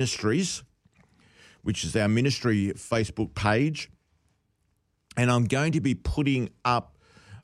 Ministries, which is our ministry Facebook page. And I'm going to be putting up,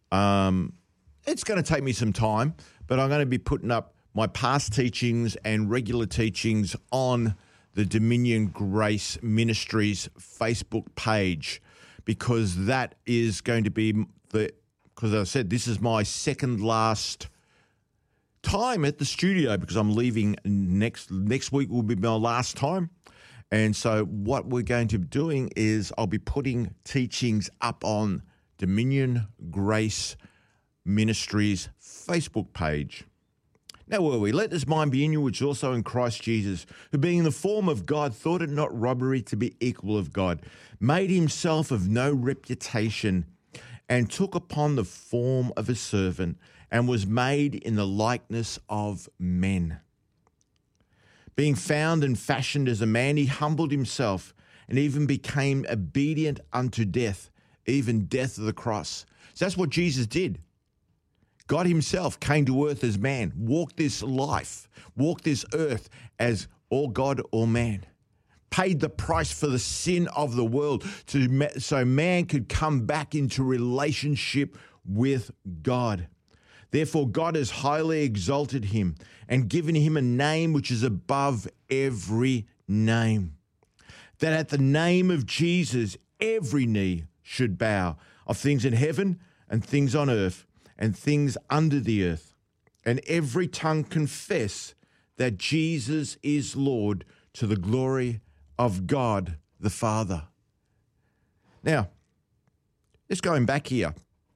it's going to take me some time, but I'm going to be putting up my past teachings and regular teachings on the Dominion Grace Ministries Facebook page, because that is going to be because I said this is my second last time at the studio, because I'm leaving next week will be my last time. And so what we're going to be doing is I'll be putting teachings up on Dominion Grace Ministries Facebook page. Now, where we let this mind be in you, which is also in Christ Jesus, who being in the form of God, thought it not robbery to be equal of God, made himself of no reputation, and took upon the form of a servant, and was made in the likeness of men. Being found and fashioned as a man, he humbled himself, and even became obedient unto death, even death of the cross. So that's what Jesus did. God himself came to earth as man, walked this life, walked this earth as all God, all man, paid the price for the sin of the world so man could come back into relationship with God. Therefore, God has highly exalted him and given him a name which is above every name, that at the name of Jesus every knee should bow, of things in heaven and things on earth and things under the earth, and every tongue confess that Jesus is Lord, to the glory of God the Father. Now, just going back here,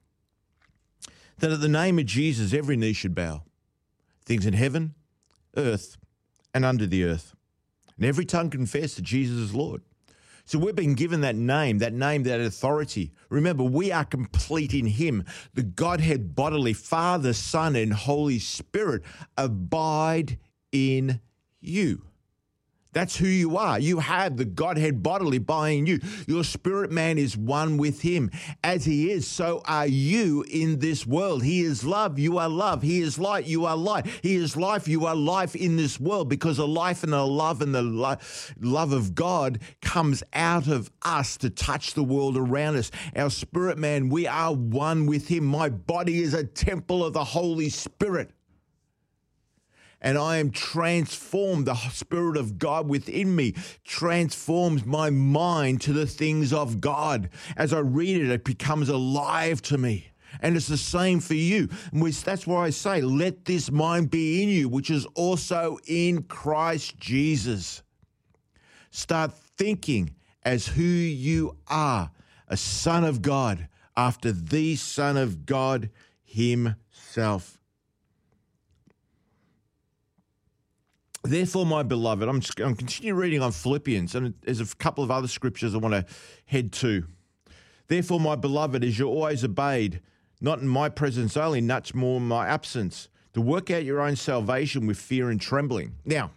that at the name of Jesus every knee should bow, things in heaven, earth, and under the earth, and every tongue confess that Jesus is Lord. So we've been given that name, that authority. Remember, we are complete in him. The Godhead bodily, Father, Son, and Holy Spirit abide in you. That's who you are. You have the Godhead bodily abiding in you. Your spirit man is one with him. As he is, so are you in this world. He is love, you are love. He is light, you are light. He is life, you are life in this world, because the life and the love of God comes out of us to touch the world around us. Our spirit man, we are one with him. My body is a temple of the Holy Spirit. And I am transformed. The Spirit of God within me transforms my mind to the things of God. As I read it, it becomes alive to me. And it's the same for you. And that's why I say, let this mind be in you, which is also in Christ Jesus. Start thinking as who you are, a son of God, after the Son of God himself. Therefore, my beloved, I'm continuing reading on Philippians, and there's a couple of other scriptures I want to head to. Therefore, my beloved, as you always obeyed, not in my presence only, much more in my absence, to work out your own salvation with fear and trembling. Now,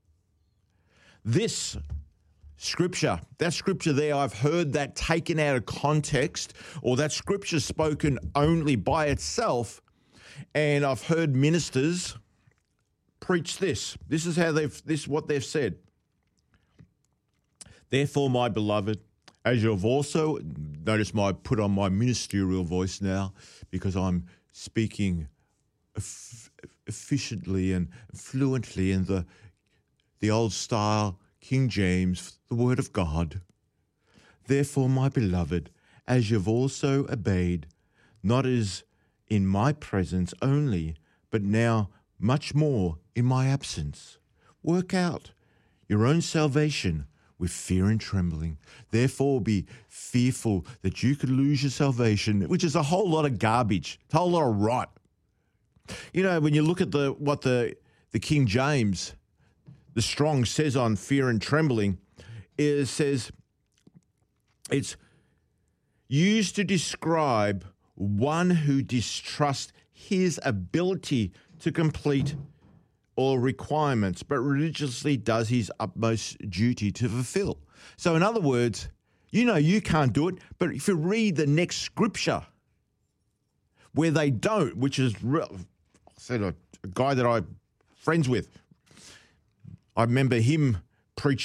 this scripture, that scripture there, I've heard that taken out of context, or that scripture spoken only by itself, and I've heard ministers preach this. This is what they've said. Therefore, my beloved, as you have also, notice I put on my ministerial voice now because I'm speaking efficiently and fluently in the old style, King James, the word of God. Therefore, my beloved, as you've also obeyed, not as in my presence only, but now much more in my absence, work out your own salvation with fear and trembling. Therefore, be fearful that you could lose your salvation, which is a whole lot of garbage, a whole lot of rot. You know, when you look at what the King James, the Strong says on fear and trembling, it says it's used to describe one who distrusts his ability to complete all requirements, but religiously does his utmost duty to fulfill. So in other words, you can't do it, but if you read the next scripture where they don't, which is a guy that I'm friends with, I remember him preaching